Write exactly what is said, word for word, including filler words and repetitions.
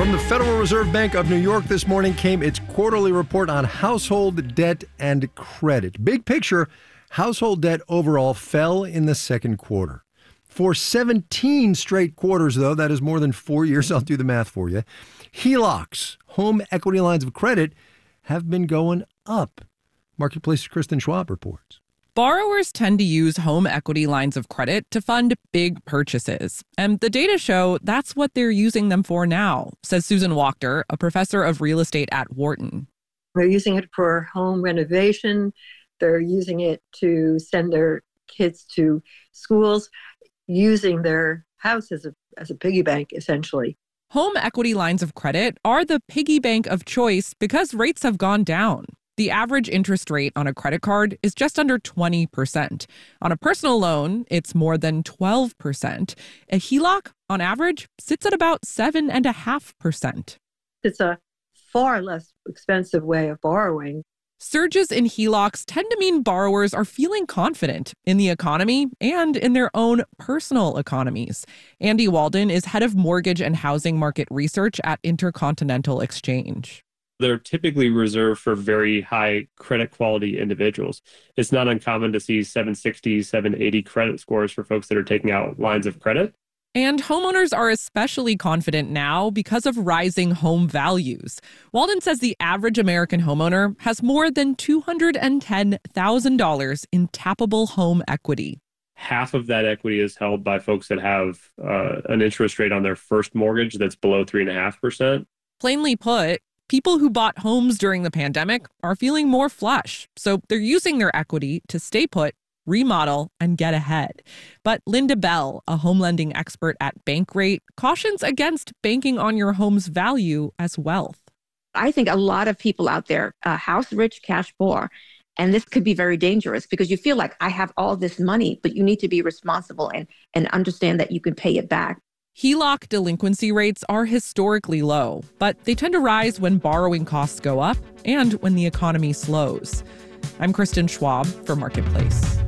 From the Federal Reserve Bank of New York this morning came its quarterly report on household debt and credit. Big picture, household debt overall fell in the second quarter. For seventeen straight quarters, though, that is more than four years, I'll do the math for you, H E L O Cs, home equity lines of credit, have been going up. Marketplace's Kristen Schwab reports. Borrowers tend to use home equity lines of credit to fund big purchases. And the data show that's what they're using them for now, says Susan Wachter, a professor of real estate at Wharton. They're using it for home renovation. They're using it to send their kids to schools, using their house as a, as a piggy bank, essentially. Home equity lines of credit are the piggy bank of choice because rates have gone down. The average interest rate on a credit card is just under twenty percent. On a personal loan, it's more than twelve percent. A H E L O C, on average, sits at about seven point five percent. It's a far less expensive way of borrowing. Surges in H E L O Cs tend to mean borrowers are feeling confident in the economy and in their own personal economies. Andy Walden is head of mortgage and housing market research at Intercontinental Exchange. They're typically reserved for very high credit quality individuals. It's not uncommon to see seven sixty, seven eighty credit scores for folks that are taking out lines of credit. And homeowners are especially confident now because of rising home values. Walden says the average American homeowner has more than two hundred ten thousand dollars in tappable home equity. Half of that equity is held by folks that have uh, an interest rate on their first mortgage that's below three point five percent. Plainly put, people who bought homes during the pandemic are feeling more flush, so they're using their equity to stay put, remodel, and get ahead. But Linda Bell, a home lending expert at Bankrate, cautions against banking on your home's value as wealth. I think a lot of people out there, uh, house rich, cash poor, and this could be very dangerous because you feel like I have all this money, but you need to be responsible and, and understand that you can pay it back. H E L O C delinquency rates are historically low, but they tend to rise when borrowing costs go up and when the economy slows. I'm Kristen Schwab for Marketplace.